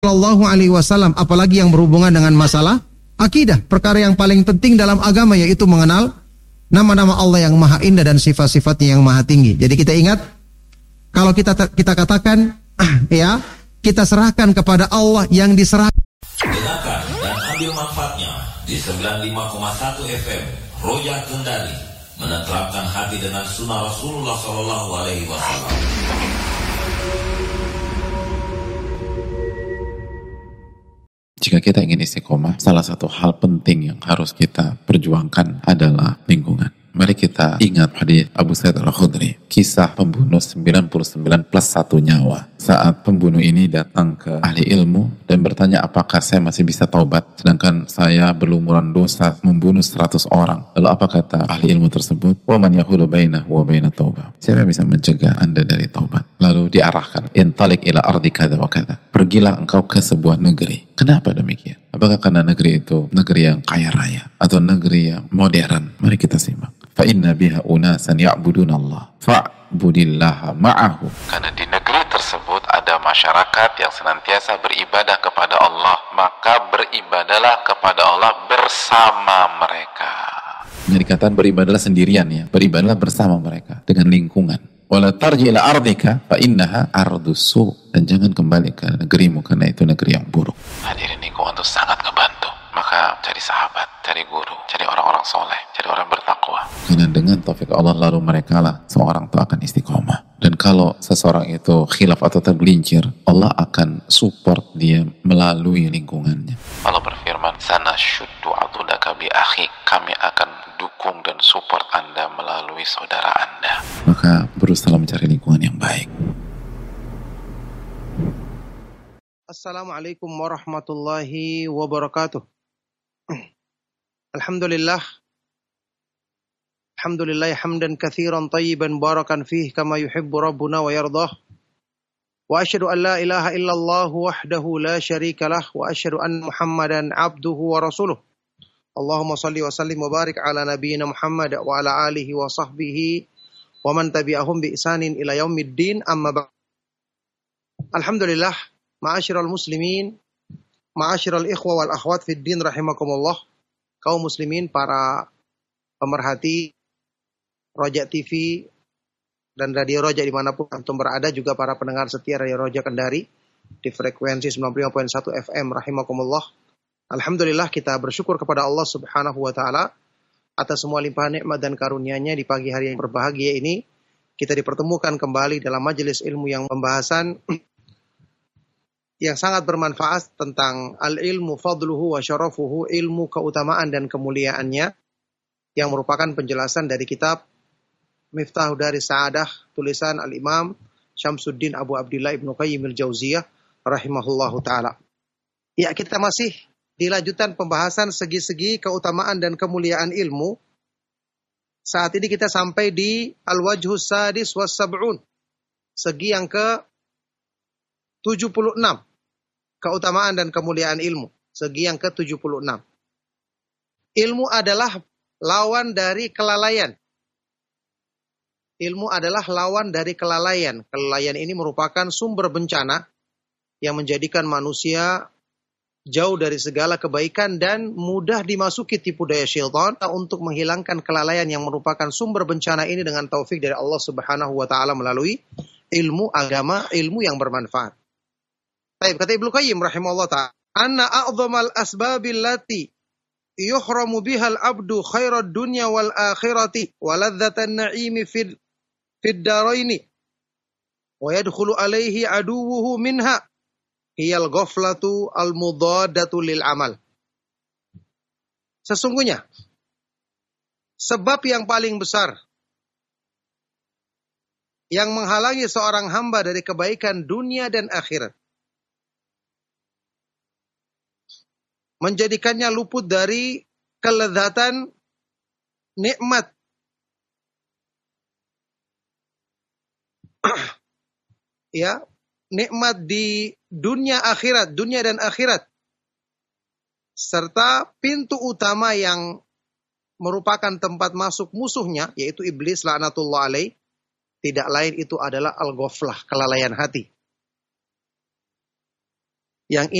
Sallallahu Alaihi Wasallam, apalagi yang berhubungan dengan masalah akidah, perkara yang paling penting dalam agama yaitu mengenal nama-nama Allah yang maha indah dan sifat-sifatnya yang maha tinggi. Jadi kita ingat, kalau kita katakan ya, kita serahkan kepada Allah yang diserahkan. Dengarkan dan ambil manfaatnya di 95,1 FM Roja Kendari, menenteramkan hati dengan sunnah Rasulullah Sallallahu Alaihi Wasallam. Jika kita ingin istiqomah, salah satu hal penting yang harus kita perjuangkan adalah lingkungan. Mari kita ingat hadis Abu Sa'id Al-Khudri, kisah pembunuh 99 plus 1 nyawa. Saat pembunuh ini datang ke ahli ilmu dan bertanya, apakah saya masih bisa taubat sedangkan saya berlumuran dosa membunuh 100 orang. Lalu apa kata ahli ilmu tersebut? Wa man yahulu bainahu wa baina taubah. Siapa yang bisa mencegah Anda dari taubat? Lalu diarahkan, intalik ila ardi kada wa kada. Pergilah engkau ke sebuah negeri. Kenapa demikian? Apakah karena negeri itu negeri yang kaya raya atau negeri yang modern? Mari kita simak. Fa inna biha unasan ya'buduna Allah fa'budillaha ma'ahu. Karena di negeri tersebut ada masyarakat yang senantiasa beribadah kepada Allah, maka beribadahlah kepada Allah bersama mereka. Jadi dikatakan beribadahlah sendirian ya, beribadahlah bersama mereka dengan lingkungan. Wala tarji ila ardika fa innaha ardusu, dan jangan kembali ke negerimu karena itu negeri yang buruk. Hadirin, lingkungan itu sangat ngebantu. Maka cari sahabat, cari guru, cari orang-orang soleh, cari orang bertakwa. Karena dengan taufik Allah lalu mereka lah seorang itu akan istiqomah. Dan kalau seseorang itu khilaf atau tergelincir, Allah akan support dia melalui lingkungannya. Allah berfirman, sana syuddu atudaka bi akhi, kami akan dukung dan support Anda melalui saudara Anda. Maka berusaha mencari lingkungan yang baik. Assalamualaikum warahmatullahi wabarakatuh. Alhamdulillah hamdan katsiran tayyiban barakan fih kama yuhibbu rabbuna wa yardah. Wa asyhadu an la ilaha illallah wahdahu la syarika lah wa asyhadu anna Muhammadan abduhu wa rasuluh. Allahumma salli wa sallim wa barik ala nabiyyina Muhammad wa ala alihi wa sahbihi wa man tabi'ahum bi ihsanin ila yaumiddin, amma ba'd. Alhamdulillah, ma'asyiral muslimin, ma'asyiral ikhwa wal akhwat fid din rahimakumullah. Kaum muslimin, para pemerhati Roja TV dan Radio Roja dimanapun antum berada, juga para pendengar setia Radio Roja Kendari di frekuensi 95.1 FM rahimakumullah. Alhamdulillah, kita bersyukur kepada Allah Subhanahu wa taala atas semua limpahan nikmat dan karunia-Nya. Di pagi hari yang berbahagia ini kita dipertemukan kembali dalam majelis ilmu yang pembahasan yang sangat bermanfaat tentang al-ilmu fadluhu wa syarafuhu, ilmu keutamaan dan kemuliaannya, yang merupakan penjelasan dari kitab Miftahu Daris Sa'adah tulisan al-Imam Syamsuddin Abu Abdillah Ibnu Qayyim al-Jauziyah rahimahullahu taala. Ya, kita masih dilanjutkan pembahasan segi-segi keutamaan dan kemuliaan ilmu. Saat ini kita sampai di al-wajhus sadis was sab'un, segi yang ke 76. Keutamaan dan kemuliaan ilmu, segi yang ke-76. Ilmu adalah lawan dari kelalaian. Ilmu adalah lawan dari kelalaian. Kelalaian ini merupakan sumber bencana yang menjadikan manusia jauh dari segala kebaikan dan mudah dimasuki tipu daya syaitan. Untuk menghilangkan kelalaian yang merupakan sumber bencana ini dengan taufik dari Allah Subhanahu wa taala melalui ilmu agama, ilmu yang bermanfaat. Baik, kata Ibnu Qayyim rahimahullah ta'ala, anna a'zamal asbabil lati yuhramu bihal abdu khairad dunya wal akhirati wa ladzatan na'imi fid daraini wa yadkhulu alaihi aduwuhu minha hiyal ghaflatu al mudadatu lil amal. Sesungguhnya sebab yang paling besar yang menghalangi seorang hamba dari kebaikan dunia dan akhirat, menjadikannya luput dari kelezatan nikmat ya, nikmat di dunia akhirat, dunia dan akhirat, serta pintu utama yang merupakan tempat masuk musuhnya, yaitu iblis laknatullah alaih. Tidak lain itu adalah al-ghaflah, kelalaian hati. Yang